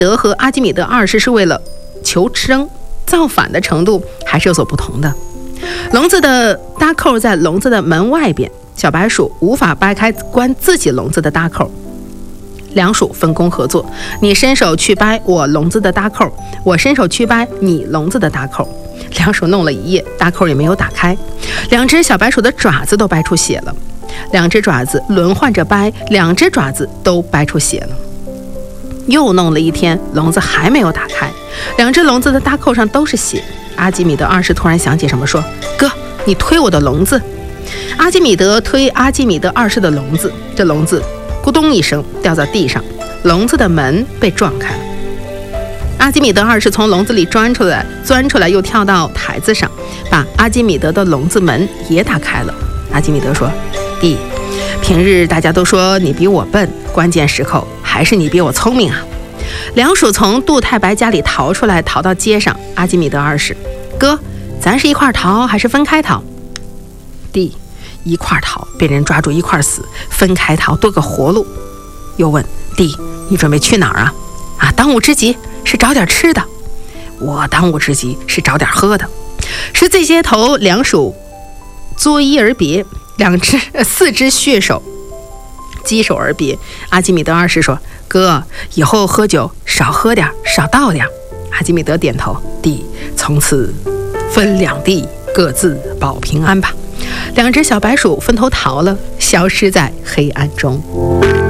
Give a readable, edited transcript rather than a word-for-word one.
德和阿基米德二世是为了求生，造反的程度还是有所不同的。笼子的搭扣在笼子的门外边，小白鼠无法掰开关自己笼子的搭扣。两鼠分工合作，你伸手去掰我笼子的搭扣，我伸手去掰你笼子的搭扣。两鼠弄了一夜，搭扣也没有打开，两只小白鼠的爪子都掰出血了。两只爪子轮换着掰，两只爪子都掰出血了。又弄了一天，笼子还没有打开，两只笼子的搭扣上都是血。阿基米德二世突然想起什么，说：“哥，你推我的笼子。”阿基米德推阿基米德二世的笼子，这笼子咕咚一声掉在地上，笼子的门被撞开了。阿基米德二世从笼子里钻出来，又跳到台子上，把阿基米德的笼子门也打开了。阿基米德说：“弟，平日大家都说你比我笨，关键时刻还是你比我聪明啊。”两鼠从杜太白家里逃出来，逃到街上。阿基米德二世：“哥，咱是一块逃还是分开逃？”弟：“一块逃，被人抓住一块死；分开逃，多个活路。”又问：“弟，你准备去哪儿啊？”“当务之急是找点吃的。”“我当务之急是找点喝的。”十字街头，两鼠作揖而别，四只血手稽首而别。阿基米德二世说：“哥，以后喝酒少喝点，少倒点。”阿基米德点头：“弟，从此分两地，各自保平安吧。”两只小白鼠分头逃了，消失在黑暗中。